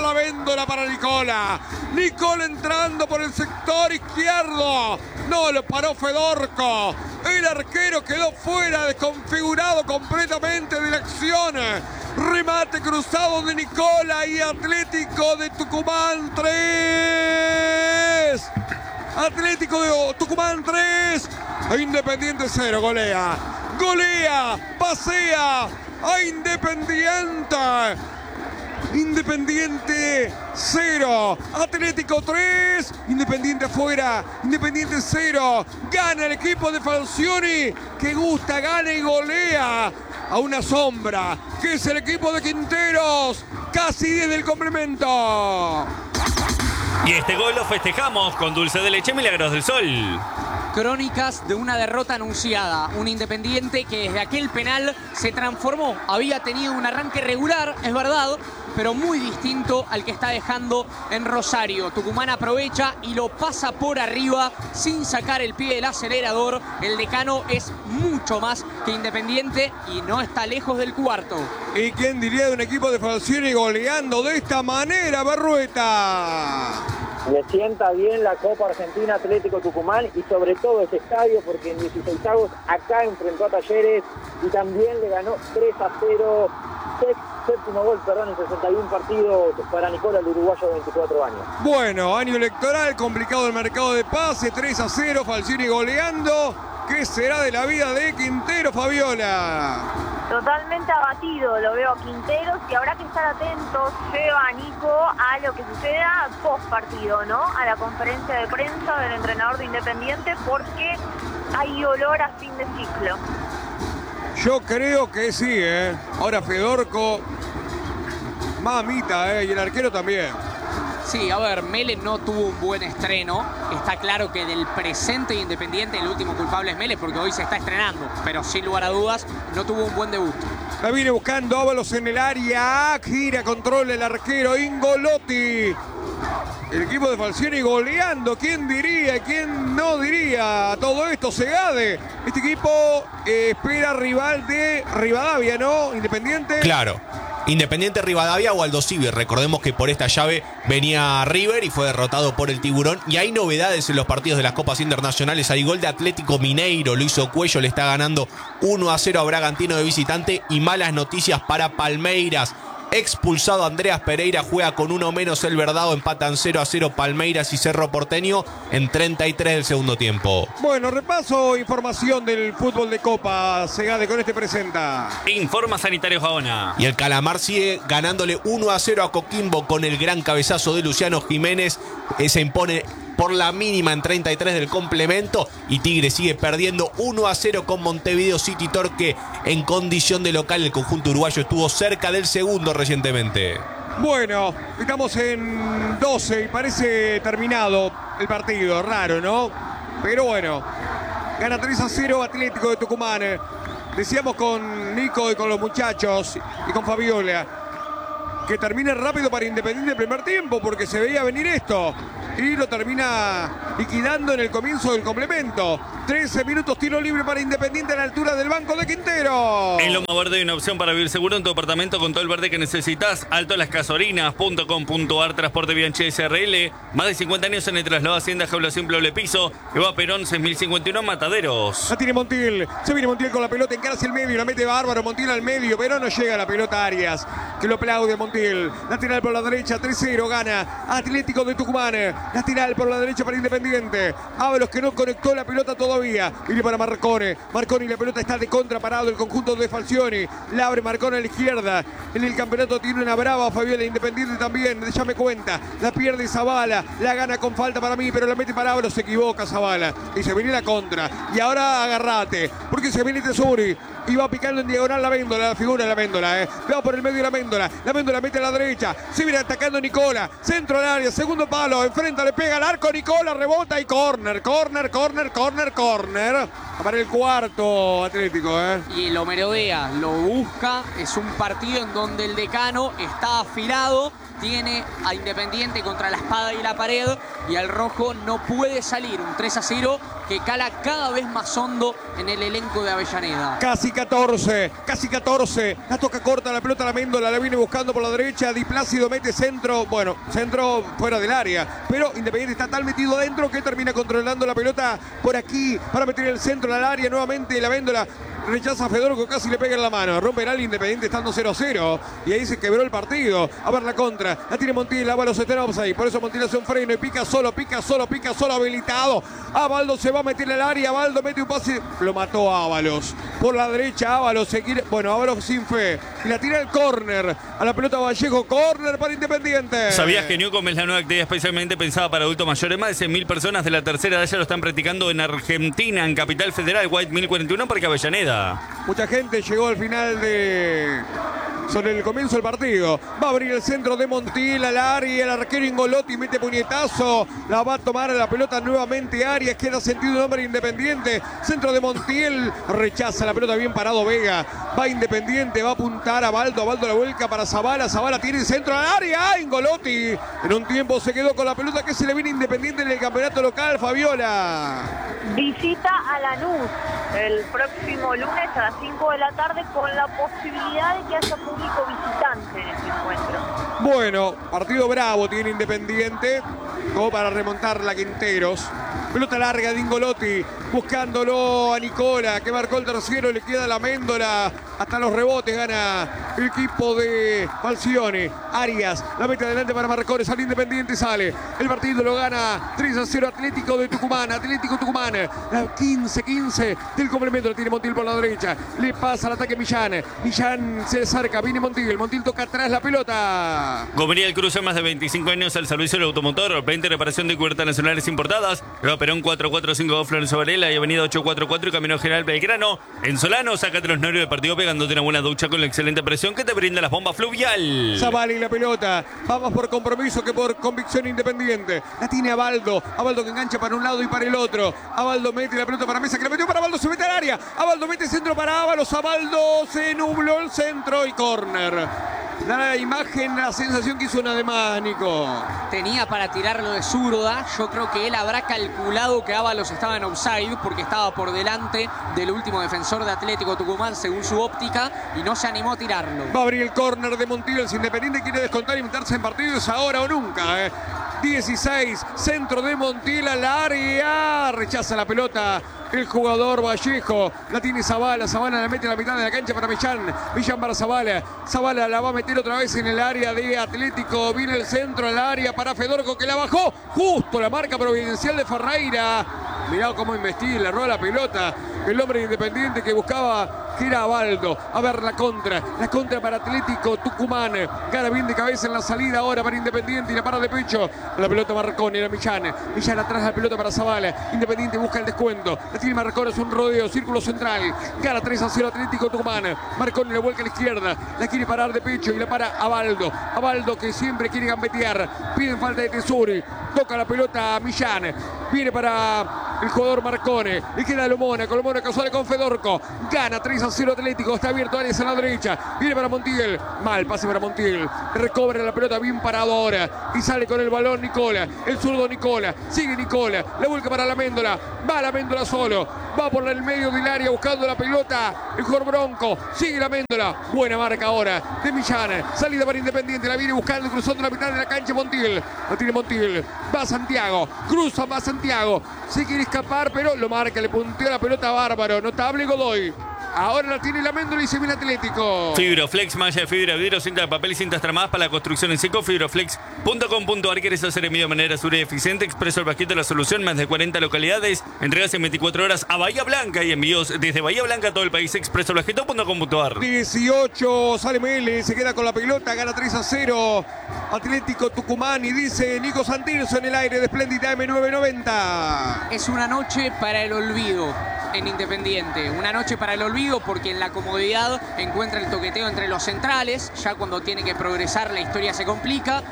la véndola para Nicola. Nicola entrando por el sector izquierdo. No lo paró Fedorco. El arquero quedó fuera, desconfigurado completamente de la acción. Remate cruzado de Nicola y Atlético de Tucumán 3. Atlético de Tucumán 3. Independiente 0. Golea. Pasea a Independiente. Independiente 0, Atlético 3, Independiente fuera, Independiente 0, gana el equipo de Falcioni, que gusta, gana y golea a una sombra, que es el equipo de Quinteros, casi desde el complemento. Y este gol lo festejamos con dulce de leche Milagros del Sol. Crónicas de una derrota anunciada. Un Independiente que desde aquel penal se transformó. Había tenido un arranque regular, es verdad, pero muy distinto al que está dejando en Rosario. Tucumán aprovecha y lo pasa por arriba sin sacar el pie del acelerador. El Decano es mucho más que Independiente y no está lejos del cuarto. ¿Y quién diría de un equipo de Falcioni goleando de esta manera, Berrueta? Le sienta bien la Copa Argentina Atlético Tucumán y sobre todo ese estadio, porque en 16avos acá enfrentó a Talleres y también le ganó 3-0, séptimo gol, en 61 partidos para Nicola, el uruguayo de 24 años. Bueno, año electoral, complicado el mercado de pase, 3-0, Falcioni goleando. ¿Qué será de la vida de Quintero, Fabiola? Totalmente abatido, lo veo a Quinteros y habrá que estar atentos, Seba, Nico, a lo que suceda post partido, ¿no? A la conferencia de prensa del entrenador de Independiente, porque hay olor a fin de ciclo. Yo creo que sí, ¿eh? Ahora Fedorco, mamita, y el arquero también. Sí, a ver, Mele no tuvo un buen estreno. Está claro que del presente Independiente el último culpable es Mele porque hoy se está estrenando. Pero sin lugar a dudas, no tuvo un buen debut. La viene buscando Ábalos en el área. Gira, controla el arquero Ingolotti. El equipo de Falcioni goleando. ¿Quién diría? ¿Quién no diría? Todo esto, Segade. Este equipo espera rival de Rivadavia, ¿no? Independiente. Claro. Independiente Rivadavia o Aldo Civi. Recordemos que por esta llave venía River y fue derrotado por el Tiburón. Y hay novedades en los partidos de las Copas Internacionales. Hay gol de Atlético Mineiro, lo hizo Cuello, le está ganando 1-0 a Bragantino de visitante. Y malas noticias para Palmeiras. Expulsado Andreas Pereira, juega con uno menos el Verdado, empatan 0-0 Palmeiras y Cerro Porteño en 33 del segundo tiempo. Bueno, repaso información del fútbol de Copa. Segade con este presenta. Informa Sanitario Gaona. Y el Calamar sigue ganándole 1-0 a Coquimbo con el gran cabezazo de Luciano Jiménez. Se impone por la mínima en 33 del complemento y Tigre sigue perdiendo 1-0 con Montevideo City Torque en condición de local. El conjunto uruguayo estuvo cerca del segundo recientemente. Bueno, estamos en 12 y parece terminado el partido, raro, ¿no? Pero bueno, gana 3-0 Atlético de Tucumán. Decíamos con Nico y con los muchachos y con Fabiola que termine rápido para Independiente el primer tiempo porque se veía venir esto. Y lo termina liquidando en el comienzo del complemento. 13 minutos, tiro libre para Independiente a la altura del banco de Quintero. En Loma Verde hay una opción para vivir seguro en tu apartamento con todo el verde que necesitas. altolascasorinas.com.ar, transporte Bianchi SRL. Más de 50 años en el traslado Hacienda, Jaula Simple Doble Piso. Eva Perón, 6051, Mataderos. La tiene Montiel, se viene Montiel con la pelota, encara hacia el medio, la mete bárbaro, Montiel al medio, pero no llega la pelota a Arias, que lo aplaude Montiel. Lateral por la derecha, 3-0, gana Atlético de Tucumán. Lateral por la derecha para Independiente. Ábalos que no conectó la pelota todavía. Viene para Marcone. Marcone y la pelota está de contra parado el conjunto de Falcioni. La abre Marcone a la izquierda. En el campeonato tiene una brava Fabiola. Independiente también. Ya me cuenta. La pierde Zavala. La gana con falta para mí, pero la mete para Ábalos. Se equivoca Zavala. Y se viene la contra. Y ahora agarrate. Porque se viene Tesuri. Y va picando en diagonal la Véndola, la figura de la Véndola, Va por el medio de la Véndola. La Véndola mete a la derecha. Se viene atacando Nicola. Centro al área. Segundo palo. Enfrenta, le pega al arco. Nicola rebota y córner. Córner. Para el cuarto Atlético, Y lo merodea, lo busca. Es un partido en donde el Decano está afilado. tiene a Independiente contra la espada y la pared y el rojo no puede salir. Un 3-0 que cala cada vez más hondo en el elenco de Avellaneda. Casi 14. La toca corta la pelota, la Méndola la viene buscando por la derecha. Di Plácido mete centro. Bueno, centro fuera del área. Pero Independiente está tan metido adentro que termina controlando la pelota por aquí para meter el centro al área. Nuevamente la Méndola rechaza a Fedorco, casi le pega en la mano. Rompe el Independiente estando 0-0. Y ahí se quebró el partido. A ver la contra. La tiene Montiel. Ábalos está en offside. Por eso Montiel hace un freno y pica solo habilitado. Ábalos se va a meter al área. Ábalos mete un pase. Lo mató a Ábalos. Por la derecha Ábalos se quiere. Bueno, Ábalos sin fe. Y la tira el córner. A la pelota Vallejo. Córner para Independiente. ¿Sabías que Newcomb es la nueva actividad especialmente pensada para adultos mayores? Más de 100.000 personas de la tercera edad ya lo están practicando en Argentina, en Capital Federal, White 1041, Parque Avellaneda. Mucha gente llegó al final sobre el comienzo del partido. Va a abrir el centro de Montiel al área. El arquero Ingolotti mete puñetazo. La va a tomar la pelota nuevamente Arias. Queda sentido un hombre Independiente. Centro de Montiel. Rechaza la pelota, bien parado Vega. Va Independiente, va a apuntar a Baldo. A Baldo la vuelca para Zavala. Zavala tiene el centro al área. ¡Ah! Ingolotti. En un tiempo se quedó con la pelota que se le viene Independiente en el campeonato local. Fabiola. Visita a Lanús el próximo lunes a las 5 de la tarde con la posibilidad de que haya público visitante en este encuentro. Bueno, partido bravo tiene Independiente como para remontar la Quinteros. Pelota larga de Ingolotti, buscándolo a Nicola, que marcó el tercero, le queda la Méndola. Hasta los rebotes gana el equipo de Falcione. Arias la mete adelante para Marcones, al Independiente sale. El partido lo gana 3-0 Atlético de Tucumán. Atlético Tucumán, la 15-15 del complemento. Lo tiene Montiel por la derecha. Le pasa el ataque Millán. Millán se acerca, viene Montiel. Montiel toca atrás la pelota. Gomería el Cruce, más de 25 años al servicio del automotor. 20 reparación de cubiertas nacionales importadas. Nueva Perón 445 Florencio Varela y Avenida 844 y Camino General Belgrano. En Solano, sácate los nervios del partido pegándote una buena ducha con la excelente presión que te brinda las bombas Fluvial. Zavala y la pelota. Vamos por compromiso que por convicción Independiente. La tiene Abaldo. Abaldo que engancha para un lado y para el otro. Abaldo mete la pelota para Mesa, que la metió para Abaldo, se mete al área. Abaldo mete centro para Ábalos. Abaldo se nubló el centro y córner. Da la imagen, la sensación que hizo una de más, Nico. Tenía para tirarlo de zurda. Yo creo que él habrá calculado que Ábalos estaba en offside porque estaba por delante del último defensor de Atlético Tucumán según su óptica y no se animó a tirarlo. Va a abrir el córner de Montiel. Si Independiente quiere descontar y meterse en partidos ahora o nunca. 16, centro de Montiel al área. Rechaza la pelota el jugador Vallejo. La tiene Zavala. Zavala la mete en la mitad de la cancha para Millán. Millán para Zavala. Zavala la va a meter otra vez en el área de Atlético. Viene el centro al área para Fedorco, que la bajó. Justo la marca providencial de Ferreira. Mirá cómo investiga, le roba la pelota. El hombre Independiente que buscaba, que era Abaldo. A ver la contra para Atlético Tucumán. Gana bien de cabeza en la salida ahora para Independiente y la para de pecho. La pelota Marconi, era Millán. Millán atrás la pelota para Zavala. Independiente busca el descuento. La tiene Marconi, es un rodeo, círculo central. Gana 3-0 Atlético Tucumán. Marconi le vuelca a la izquierda. La quiere parar de pecho y la para Abaldo. Abaldo que siempre quiere gambetear. Piden falta de Tesuri. Toca la pelota a Millán. Viene para el jugador Marcone. Le queda Lomona. Con Lomona casual con Fedorco. Gana 3-0 Atlético. Está abierto Arias a la derecha. Viene para Montiel. Mal pase para Montiel. Recobra la pelota bien parado ahora. Y sale con el balón Nicola. El zurdo Nicola. Sigue Nicola. La vuelca para la Méndola. Va la Méndola solo. Va por el medio del área buscando la pelota. El jugador Bronco. Sigue la Méndola. Buena marca ahora de Millán. Salida para Independiente. La viene buscando cruzando la mitad de la cancha Montiel. La tiene Montiel. Va Santiago. Cruza, va Santiago. Se quiere escapar, pero lo marca. Le punteó la pelota bárbaro. Notable Godoy. Ahora la tiene la Méndola y se viene Atlético. Fibroflex, malla de fibra, vidrio, cinta de papel y cintas tramadas para la construcción en seco. Fibroflex.com.ar. ¿Quieres hacer envío de manera segura y eficiente? Expreso el Basquito, la solución. Más de 40 localidades. Entregas en 24 horas a Bahía Blanca y envíos desde Bahía Blanca a todo el país. Expreso el Basquito.com.ar. 18, sale Mele, se queda con la pelota, gana 3-0 Atlético Tucumán y dice Nico Santirso en el aire de Splendid AM990. Es una noche para el olvido en Independiente. Una noche para el olvido porque en la comodidad encuentra el toqueteo entre los centrales. Ya cuando tiene que progresar la historia se complica.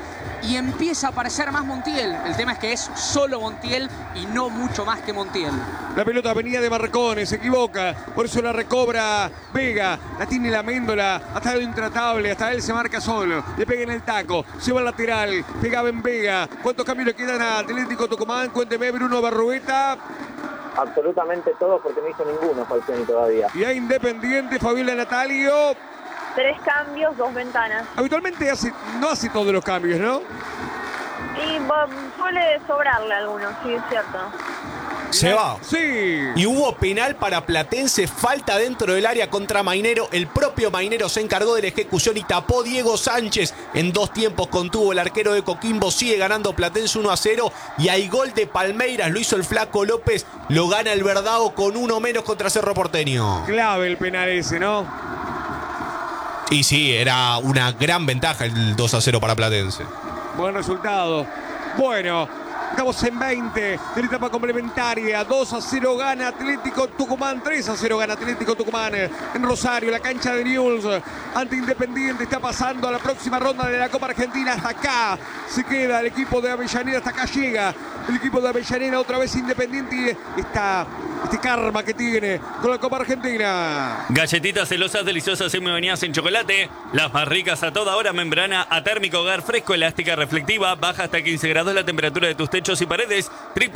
y empieza a aparecer más Montiel. El tema es que es solo Montiel y no mucho más que Montiel. La pelota venía de Marcones, se equivoca, por eso la recobra Vega, la tiene la Méndola, hasta lo intratable, hasta él se marca solo, le pega en el taco, se va al lateral, pegaba en Vega. ¿Cuántos cambios le quedan a Atlético Tucumán? Cuénteme, Bruno Barrueta. Absolutamente todos, porque no hizo ninguno Falcioni todavía. Y a Independiente, Fabiola Natalio. 3 cambios, 2 ventanas. Habitualmente no hace todos los cambios, ¿no? Y suele sobrarle algunos, sí, es cierto. Se va. Sí. Y hubo penal para Platense, falta dentro del área contra Mainero. El propio Mainero se encargó de la ejecución y tapó Diego Sánchez. En 2 tiempos contuvo el arquero de Coquimbo. Sigue ganando Platense 1-0. Y hay gol de Palmeiras, lo hizo el Flaco López. Lo gana el Verdao con 1 menos contra Cerro Porteño. Clave el penal ese, ¿no? Y sí, era una gran ventaja el 2-0 para Platense. Buen resultado. Bueno, estamos en 20 de la etapa complementaria. 2-0 gana Atlético Tucumán. 3-0 gana Atlético Tucumán en Rosario, la cancha de Newell's ante Independiente. Está pasando a la próxima ronda de la Copa Argentina. Hasta acá se queda el equipo de Avellaneda. Hasta acá llega el equipo de Avellaneda. Otra vez Independiente. Este karma que tiene con la Copa Argentina. Galletitas celosas, deliciosas semi-bañadas en chocolate. Las más ricas a toda hora. Membrana atérmica, hogar fresco, elástica, reflectiva. Baja hasta 15 grados la temperatura de tus techos y paredes.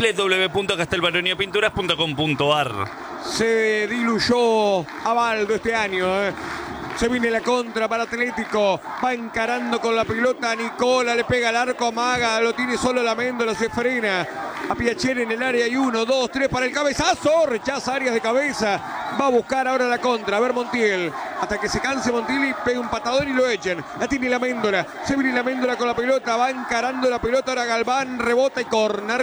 www.castelbaroniapinturas.com.ar. Se diluyó Abaldo este año, Se viene la contra para Atlético. Va encarando con la pelota. Nicola le pega al arco, amaga. Lo tiene solo la Méndola, se frena. A Piacere en el área y 1, 2, 3 para el cabezazo. Rechaza Arias de cabeza. Va a buscar ahora la contra. A ver Montiel. Hasta que se canse Montiel y pega un patadón y lo echen. La tiene la Méndola. Se viene la Méndola con la pelota. Va encarando la pelota. Ahora Galván rebota y corner.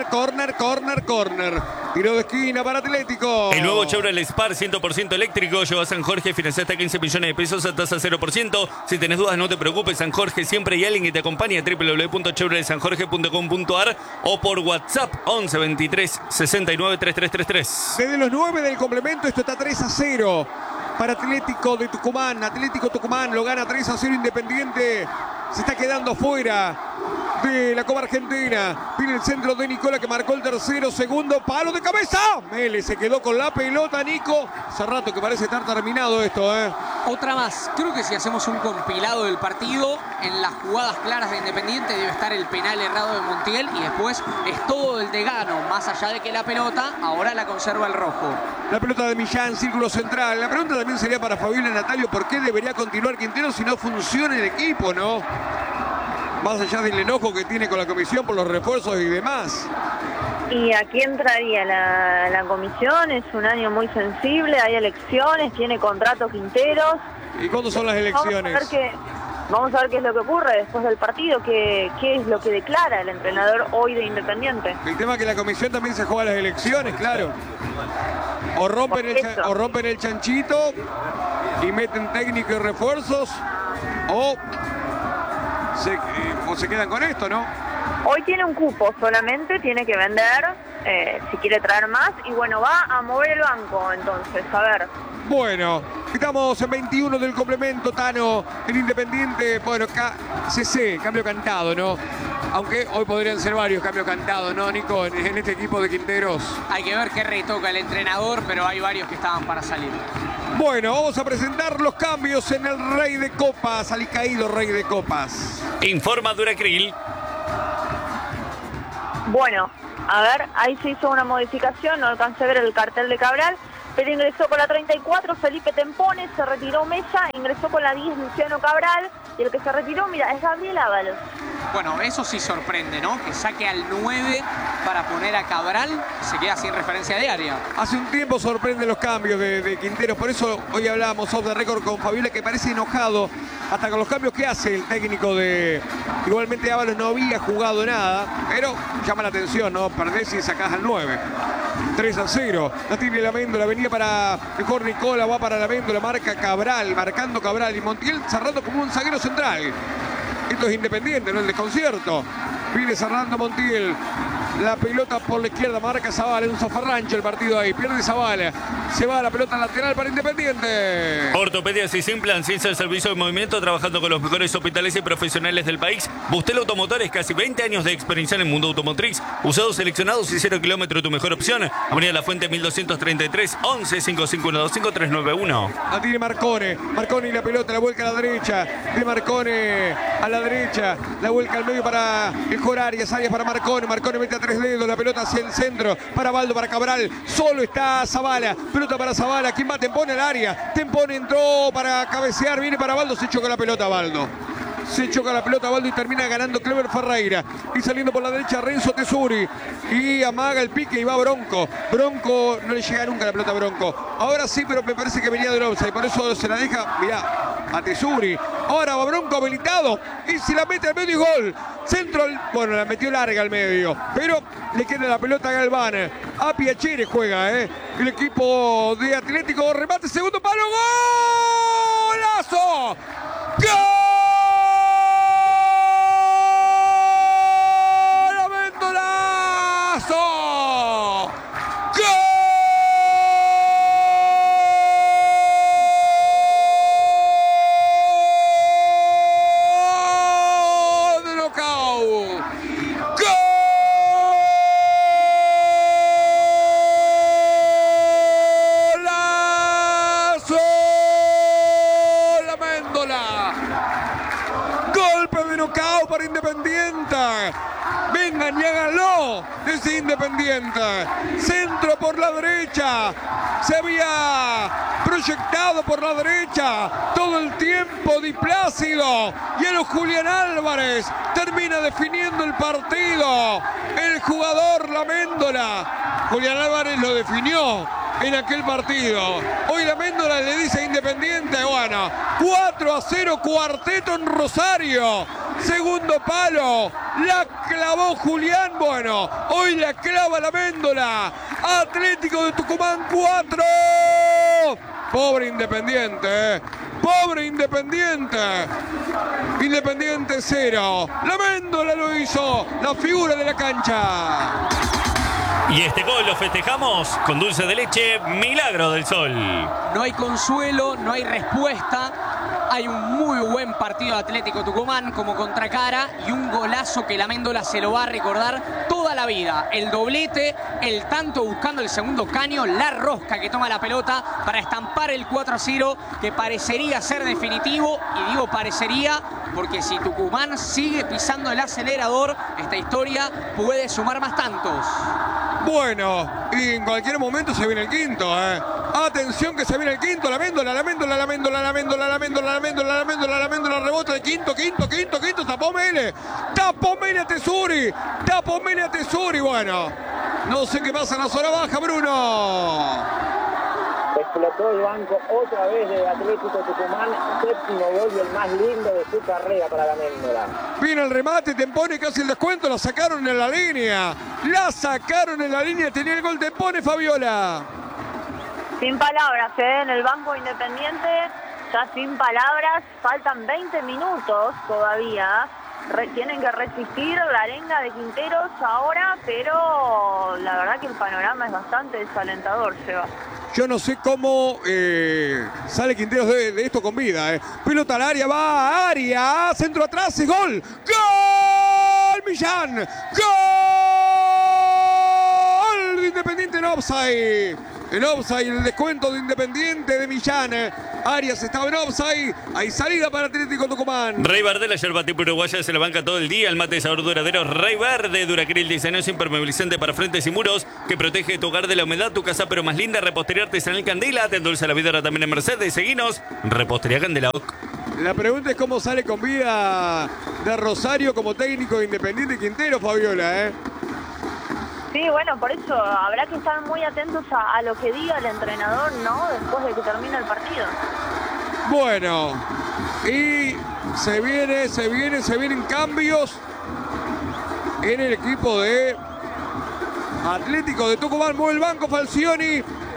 Tiro de esquina para Atlético. El nuevo Chevrolet Spar 100% eléctrico. Lleva a San Jorge, financia hasta 15 millones de pesos a tasa 0%. Si tenés dudas, no te preocupes. San Jorge siempre hay alguien que te acompaña. www.chevroletsanjorge.com.ar o por WhatsApp 11 23 69 3333. Desde los 9 del complemento, esto está 3-0 para Atlético de Tucumán. Atlético Tucumán lo gana 3-0. Independiente se está quedando fuera de la Copa Argentina. Viene el centro de Nicola que marcó el tercero. Segundo palo de cabeza. Mele se quedó con la pelota, Nico. Hace rato que parece estar terminado esto, Otra más. Creo que si hacemos un compilado del partido, en las jugadas claras de Independiente debe estar el penal errado de Montiel y después es todo el de Gano. Más allá de que la pelota ahora la conserva el rojo. La pelota de Millán, círculo central. La pregunta también sería para Fabiola Natalio: ¿por qué debería continuar Quintero si no funciona el equipo, no? Más allá del enojo que tiene con la comisión por los refuerzos y demás. Y aquí entraría la comisión. Es un año muy sensible, hay elecciones, tiene contrato Quinteros. ¿Y cuándo son las elecciones? Vamos a ver qué es lo que ocurre después del partido, qué es lo que declara el entrenador hoy de Independiente. El tema es que la comisión también se juega las elecciones, claro. O rompen el chanchito y meten técnico y refuerzos, o se quedan con esto, ¿no? Hoy tiene un cupo solamente, tiene que vender, si quiere traer más, y bueno, va a mover el banco, entonces, a ver. Bueno, estamos en 21 del complemento, Tano, el Independiente, bueno, CC, cambio cantado, ¿no? Aunque hoy podrían ser varios cambios cantados, ¿no, Nico? En este equipo de Quinteros. Hay que ver qué retoca el entrenador, pero hay varios que estaban para salir. Bueno, vamos a presentar los cambios en el Rey de Copas, alicaído Rey de Copas. Informa Duracril. Bueno, a ver, ahí se hizo una modificación, no alcancé a ver el cartel de Cabral, pero ingresó con la 34 Felipe Tempones, se retiró Mesa, ingresó con la 10 Luciano Cabral, y el que se retiró, mira, es Gabriel Ábalos. Bueno, eso sí sorprende, ¿no? Que saque al 9 para poner a Cabral, se queda sin referencia de área. Hace un tiempo sorprende los cambios de Quinteros, por eso hoy hablábamos off the record con Fabiola, que parece enojado hasta con los cambios que hace el técnico de... Igualmente Ábalos no había jugado nada, pero llama la atención, ¿no? Perdés y sacás al 9. 3-0, la tiene la Méndola, venía para mejor Nicola, va para la Méndola, marca Cabral, marcando Cabral y Montiel cerrando como un zaguero central. Esto es Independiente, no el desconcierto. Viene cerrando Montiel. La pelota por la izquierda, marca Zavala, un zafarrancho el partido ahí, pierde Zavala, se va la pelota lateral para Independiente. Ortopedias y Simplan, ciencia del servicio de movimiento, trabajando con los mejores hospitales y profesionales del país. Bustel Automotores, casi 20 años de experiencia en el mundo automotriz. Usados seleccionados y 0 kilómetros, tu mejor opción. Avenida La Fuente 1233, 11 5512 391. La tiene Marcone, Marcone y la pelota, la vuelca a la derecha, de Marcone a la derecha, la vuelca al medio para el jugador Arias para Marcone, Marcone mete a 3 dedos, la pelota hacia el centro, para Baldo, para Cabral, solo está Zavala, pelota para Zavala, ¿quién va? Tempone al área, Tempone entró para cabecear, viene para Baldo, se choca la pelota Baldo. Se choca la pelota Baldo y termina ganando Clever Ferreira. Y saliendo por la derecha Renzo Tesuri. Y amaga el pique y va Bronco. Bronco no le llega nunca la pelota a Bronco. Ahora sí, pero me parece que venía del offside. Por eso se la deja, mirá, a Tesuri. Ahora va Bronco habilitado. Y se la mete al medio y gol. Centro, bueno, la metió larga al medio. Pero le queda la pelota a Galván. A Piacere juega, el equipo de Atlético. Remate, segundo palo. ¡Golazo! ¡Gol! Para Independiente. Vengan y háganlo desde Independiente. Centro por la derecha. Se había proyectado por la derecha todo el tiempo Di Plácido. Y el Julián Álvarez termina definiendo el partido. El jugador Laméndola. Julián Álvarez lo definió en aquel partido. Hoy la Méndola le dice a Independiente, bueno, 4-0 cuarteto en Rosario. Segundo palo, la clavó Julián, bueno, hoy la clava la Méndola. Atlético de Tucumán 4. Pobre Independiente, pobre Independiente. Independiente 0. La Méndola lo hizo, la figura de la cancha. Y este gol lo festejamos con dulce de leche, Milagro del Sol. No hay consuelo, no hay respuesta. Hay un muy buen partido de Atlético Tucumán como contracara y un golazo que la Méndola se lo va a recordar toda la vida. El doblete, el tanto buscando el segundo caño, la rosca que toma la pelota para estampar el 4-0 que parecería ser definitivo. Y digo parecería porque si Tucumán sigue pisando el acelerador, esta historia puede sumar más tantos. Bueno, y en cualquier momento se viene el quinto, Atención que se viene el quinto, la Méndola, rebote de quinto, tapó Mele a Tesuri, bueno, no sé qué pasa en la zona baja, Bruno. Explotó el banco otra vez de Atlético Tucumán, séptimo gol y el más lindo de su carrera para la Méndola. Viene el remate, Tempone casi el descuento, la sacaron en la línea, tenía el gol Tempone, Fabiola. Sin palabras, en el banco Independiente, ya sin palabras, faltan 20 minutos todavía. Tienen que resistir la arenga de Quinteros ahora, pero la verdad que el panorama es bastante desalentador, Seba. Yo no sé cómo sale Quinteros de esto con vida. Pelota al área, va a área, centro atrás, y gol. ¡Gol, Millán! ¡Gol de Independiente en offside! En offside, el descuento de Independiente de Millán. Arias estaba en offside. Hay salida para Atlético Tucumán. Rey Verde, la yerba tipo uruguaya, se la banca todo el día. El mate de sabor duradero Rey Verde. Duracril, diseño impermeabilizante para frentes y muros que protege tu hogar de la humedad, tu casa pero más linda. Repostería artesanal Candela. Te endulza la vida ahora también en Mercedes. Seguinos. Repostería Candela. La pregunta es cómo sale con vida de Rosario como técnico de Independiente Quintero, Fabiola, Sí, bueno, por eso habrá que estar muy atentos a lo que diga el entrenador, ¿no? Después de que termine el partido. Bueno, y se vienen cambios en el equipo de Atlético de Tucumán. Mueve el banco Falcioni.